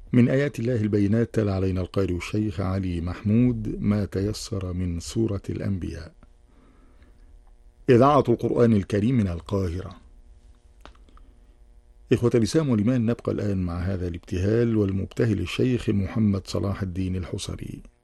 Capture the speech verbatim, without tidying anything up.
من آيات الله البينات تلا علينا القارئ الشيخ علي محمود ما تيسر من سورة الأنبياء. إذاعة القرآن الكريم من القاهرة. إخوة الإسلام والإيمان، نبقى الآن مع هذا الابتهال والمبتهل الشيخ محمد صلاح الدين الحصري.